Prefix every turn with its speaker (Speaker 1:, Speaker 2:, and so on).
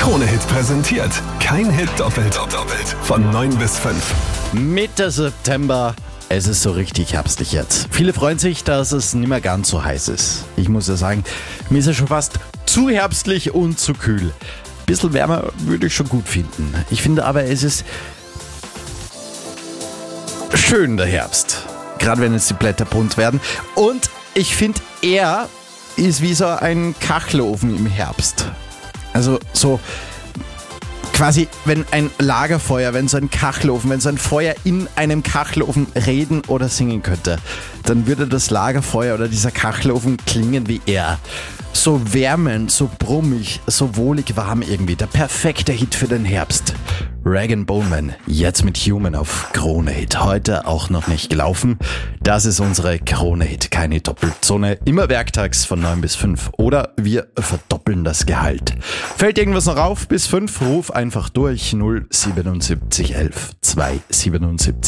Speaker 1: Krone-Hit präsentiert. Kein Hit doppelt. Von 9 bis 5.
Speaker 2: Mitte September, es ist so richtig herbstlich jetzt. Viele freuen sich, dass es nicht mehr ganz so heiß ist. Ich muss ja sagen, mir ist ja schon fast zu herbstlich und zu kühl. Ein bisschen wärmer würde ich schon gut finden. Ich finde aber, es ist schön, der Herbst. Gerade wenn jetzt die Blätter bunt werden. Und ich finde, er ist wie so ein Kachelofen im Herbst. Also so quasi, wenn ein Lagerfeuer, wenn so ein Kachelofen, wenn so ein Feuer in einem Kachelofen reden oder singen könnte, dann würde das Lagerfeuer oder dieser Kachelofen klingen wie er. So wärmend, so brummig, so wohlig warm irgendwie. Der perfekte Hit für den Herbst. Rag & Bone Man, jetzt mit Human auf Krone-Hit. Heute auch noch nicht gelaufen. Das ist unsere Krone-Hit, keine Doppelzone. Immer werktags von 9 bis 5. Oder wir verdoppeln das Gehalt. Fällt irgendwas noch auf bis 5? Ruf einfach durch 07711 277